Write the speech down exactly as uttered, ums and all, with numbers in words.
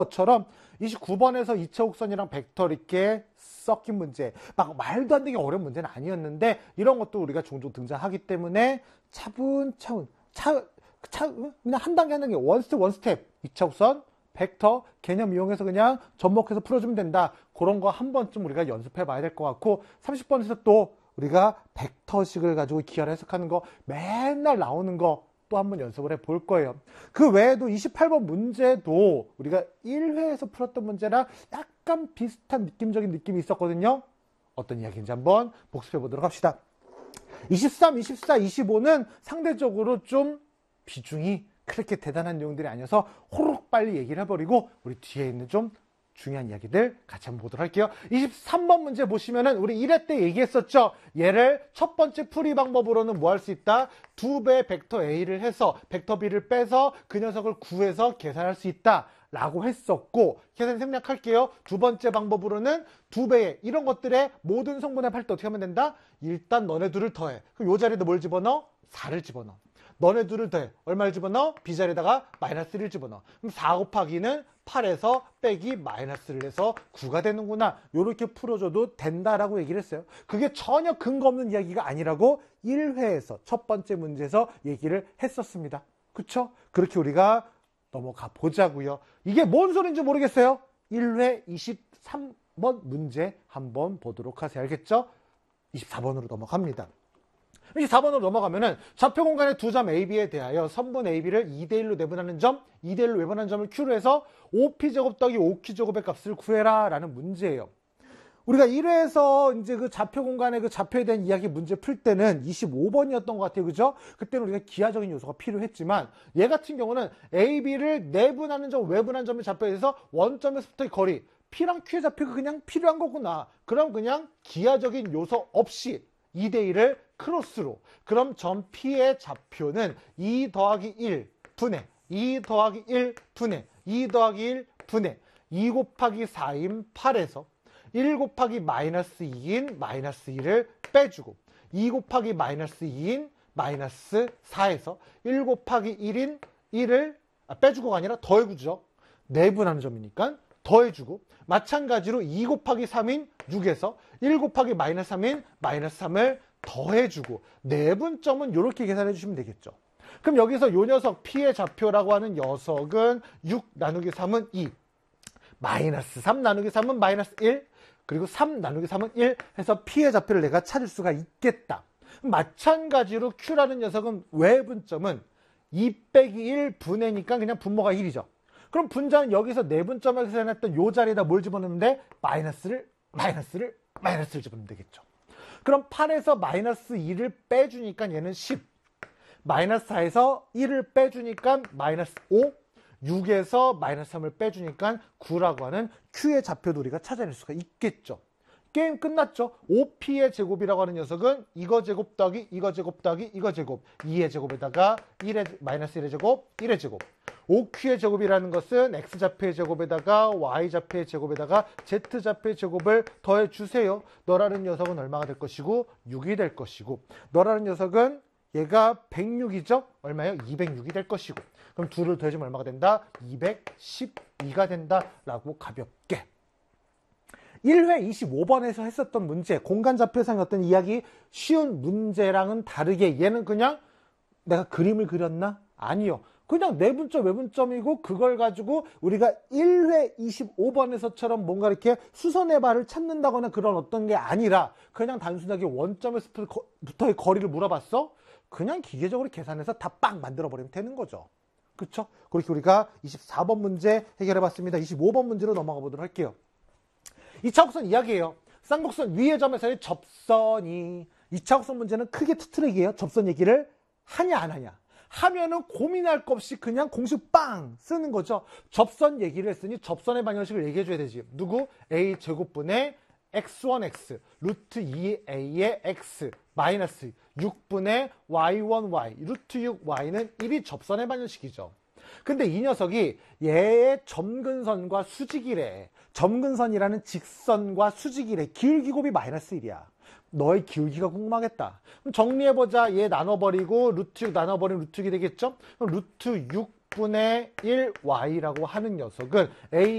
것처럼 이십구 번에서 이차곡선이랑 벡터 이렇게 섞인 문제, 막 말도 안 되게 어려운 문제는 아니었는데 이런 것도 우리가 종종 등장하기 때문에 차분차분 차, 차, 그냥 한 단계 한 단계 원스텝 원스텝 이차곡선 벡터 개념 이용해서 그냥 접목해서 풀어주면 된다. 그런 거 한 번쯤 우리가 연습해 봐야 될 것 같고, 삼십 번에서 또 우리가 벡터식을 가지고 기하를 해석하는 거 맨날 나오는 거 또 한번 연습을 해 볼 거예요. 그 외에도 이십팔 번 문제도 우리가 일 회에서 풀었던 문제랑 약간 비슷한 느낌적인 느낌이 있었거든요. 어떤 이야기인지 한번 복습해 보도록 합시다. 이십삼, 이십사, 이십오는 상대적으로 좀 비중이 그렇게 대단한 내용들이 아니어서 호록 빨리 얘기를 해버리고 우리 뒤에 있는 좀 중요한 이야기들 같이 한번 보도록 할게요. 이십삼 번 문제 보시면은 우리 일 회 때 얘기했었죠. 얘를 첫 번째 풀이 방법으로는 뭐 할 수 있다? 두 배의 벡터 A를 해서 벡터 B를 빼서 그 녀석을 구해서 계산할 수 있다 라고 했었고, 계산 생략할게요. 두 번째 방법으로는 두 배의 이런 것들의 모든 성분의 팔 때 어떻게 하면 된다? 일단 너네 둘을 더해. 그럼 요 자리에다 뭘 집어넣어? 사를 집어넣어. 너네 둘을 더해. 얼마를 집어넣어? B자리에다가 마이너스를 집어넣어. 그럼 사 곱하기는 팔에서 빼기 마이너스를 해서 구가 되는구나. 요렇게 풀어줘도 된다라고 얘기를 했어요. 그게 전혀 근거 없는 이야기가 아니라고 일 회에서 첫 번째 문제에서 얘기를 했었습니다. 그쵸? 그렇게 우리가 넘어가 보자고요. 이게 뭔 소리인지 모르겠어요. 일 회 이십삼 번 문제 한번 보도록 하세요. 알겠죠? 이십사 번으로 넘어갑니다. 이십사 번으로 넘어가면은 좌표 공간의 두 점 A, B에 대하여 선분 A, B를 이 대 일로 내분하는 점, 이 대 일로 외분하는 점을 Q로 해서 오 피 제곱 더하기 오 큐 제곱의 값을 구해라 라는 문제예요. 우리가 일 회에서 이제 그 좌표 공간의 그 좌표에 대한 이야기 문제 풀 때는 이십오 번이었던 것 같아요. 그죠? 그때는 우리가 기하적인 요소가 필요했지만 얘 같은 경우는 A, B를 내분하는 점, 외분하는 점의 좌표에 대해서 원점에서부터의 거리, P랑 Q의 좌표가 그냥 필요한 거구나. 그럼 그냥 기하적인 요소 없이 이 대 일을 크로스로, 그럼 점 P의 좌표는 이 더하기 일 분의 이 더하기 일 분의 이 더하기 일 분의 이 곱하기 사인 팔에서 일 곱하기 마이너스 이인 마이너스 일을 빼주고 이 곱하기 마이너스 이인 마이너스 사에서 일 곱하기 일인 일을 아, 빼주고가 아니라 더해주죠. 내분하는 점이니까 더해주고, 마찬가지로 이 곱하기 삼인 육에서 일 곱하기 마이너스 삼인 마이너스 삼을 더해주고 내분점은 이렇게 계산해 주시면 되겠죠. 그럼 여기서 이 녀석 P의 좌표라고 하는 녀석은 육 나누기 삼은 이, 마이너스 삼 나누기 삼은 마이너스 일, 그리고 삼 나누기 삼은 일 해서 P의 좌표를 내가 찾을 수가 있겠다. 마찬가지로 Q라는 녀석은 외분점은 이 빼기 일 분해니까 그냥 분모가 일이죠. 그럼 분자는 여기서 내분점을 계산했던 요 자리에다 뭘 집어넣는데? 마이너스를, 마이너스를, 마이너스를 집어넣으면 되겠죠. 그럼 팔에서 마이너스 일을 빼주니까 얘는 십, 마이너스 사에서 일을 빼주니까 마이너스 오, 육에서 마이너스 삼을 빼주니까 구라고 하는 Q의 좌표도 우리가 찾아낼 수가 있겠죠. 게임 끝났죠. 오 피의 제곱이라고 하는 녀석은 이거 제곱 더하기 이거 제곱 더하기 이거 제곱, 이의 제곱에다가 일의, 마이너스 일의 제곱, 일의 제곱. 오 큐의 제곱이라는 것은 X좌표의 제곱에다가 Y좌표의 제곱에다가 Z좌표의 제곱을 더해주세요. 너라는 녀석은 얼마가 될 것이고 육이 될 것이고, 너라는 녀석은 얘가 백육이죠? 얼마예요? 이백육이 될 것이고, 그럼 둘을 더해주면 얼마가 된다? 이백십이가 된다 라고 가볍게. 일 회 이십오 번에서 했었던 문제, 공간좌표상의 어떤 이야기, 쉬운 문제랑은 다르게 얘는 그냥 내가 그림을 그렸나? 아니요. 그냥 내분점, 외분점이고 그걸 가지고 우리가 일 회 이십오 번에서처럼 뭔가 이렇게 수선의 발을 찾는다거나 그런 어떤 게 아니라 그냥 단순하게 원점에서부터의 거리를 물어봤어? 그냥 기계적으로 계산해서 다 빵 만들어버리면 되는 거죠. 그쵸? 그렇게 우리가 이십사 번 문제 해결해봤습니다. 이십오 번 문제로 넘어가 보도록 할게요. 이차곡선 이야기예요. 쌍곡선 위의 점에서의 접선이, 이차곡선 문제는 크게 투트랙이에요. 접선 얘기를 하냐 안 하냐. 하면은 고민할 것 없이 그냥 공식 빵 쓰는 거죠. 접선 얘기를 했으니 접선의 방정식을 얘기해 줘야 되지. 누구? A 제곱분의 엑스 원 엑스 루트 이 에이의 x 마이너스 육 분의 와이 원 와이 루트 육 와이는 일이 접선의 방정식이죠. 근데 이 녀석이 얘의 점근선과 수직이래. 점근선이라는 직선과 수직이래. 기울기 곱이 마이너스 일이야. 너의 기울기가 궁금하겠다. 그럼 정리해보자. 얘 나눠버리고 루트 육 나눠버리면 루트 육이 되겠죠? 그럼 루트 육 분의 일 와이라고 하는 녀석은 A